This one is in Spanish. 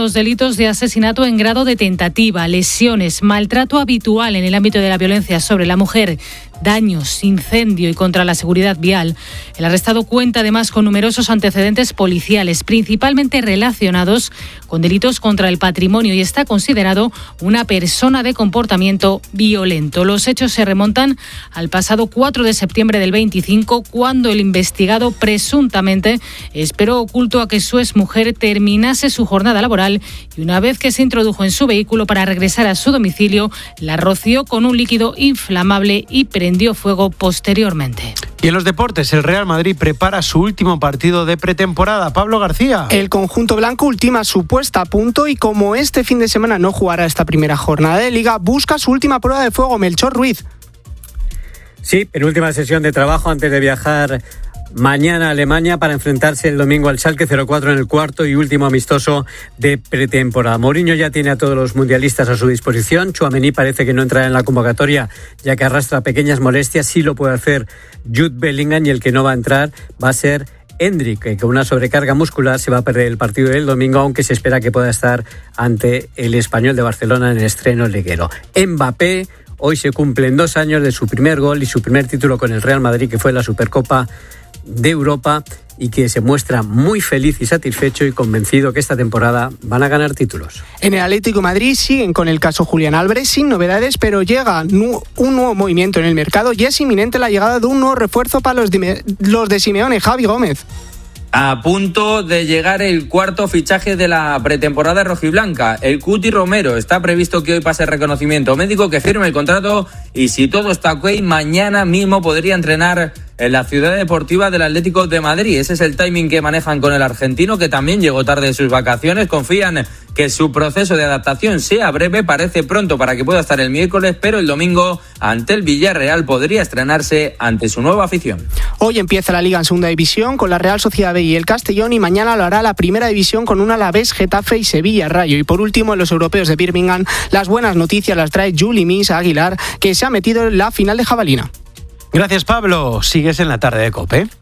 los delitos de asesinato en grado de tentativa, lesiones, maltrato habitual en el ámbito de la violencia sobre la mujer, daños, incendio y contra la seguridad vial. El arrestado cuenta además con numerosos antecedentes policiales, principalmente relacionados con delitos contra el patrimonio, y está considerado una persona de comportamiento violento. Los hechos se remontan al pasado 4 de septiembre del 25, cuando el investigado presuntamente esperó oculto a que su exmujer terminase su jornada laboral y, una vez que se introdujo en su vehículo para regresar a su domicilio, la roció con un líquido inflamable y prendió fuego posteriormente. Y en los deportes, el Real Madrid prepara su último partido de pretemporada. Pablo García. El conjunto blanco ultima su puesta a punto y, como este fin de semana no jugará esta primera jornada de Liga, busca su última prueba de fuego. Melchor Ruiz. Sí, penúltima sesión de trabajo antes de viajar mañana a Alemania para enfrentarse el domingo al Schalke 04 en el cuarto y último amistoso de pretemporada. Mourinho ya tiene a todos los mundialistas a su disposición. Tchouaméni parece que no entrará en la convocatoria, ya que arrastra pequeñas molestias. Sí lo puede hacer Jude Bellingham, y el que no va a entrar va a ser Endrick, que con una sobrecarga muscular se va a perder el partido del domingo, aunque se espera que pueda estar ante el Español de Barcelona en el estreno liguero. Mbappé, hoy se cumplen 2 años de su primer gol y su primer título con el Real Madrid, que fue la Supercopa de Europa, y que se muestra muy feliz y satisfecho y convencido que esta temporada van a ganar títulos. En el Atlético de Madrid siguen con el caso Julián Álvarez sin novedades, pero llega un nuevo movimiento en el mercado y es inminente la llegada de un nuevo refuerzo para los de Simeone. Javi Gómez. A punto de llegar el cuarto fichaje de la pretemporada rojiblanca, el Cuti Romero. Está previsto que hoy pase el reconocimiento médico, que firme el contrato, y si todo está ok, mañana mismo podría entrenar en la ciudad deportiva del Atlético de Madrid. Ese es el timing que manejan con el argentino, que también llegó tarde en sus vacaciones. Confían que su proceso de adaptación sea breve. Parece pronto para que pueda estar el miércoles, pero el domingo ante el Villarreal podría estrenarse ante su nueva afición. Hoy empieza la Liga en Segunda División con la Real Sociedad B y el Castellón, y mañana lo hará la Primera División con un Alavés, Getafe y Sevilla Rayo. Y por último, en los europeos de Birmingham, las buenas noticias las trae Juli Misa Aguilar, que se ha metido en la final de jabalina. Gracias, Pablo. Sigues en la tarde de COPE.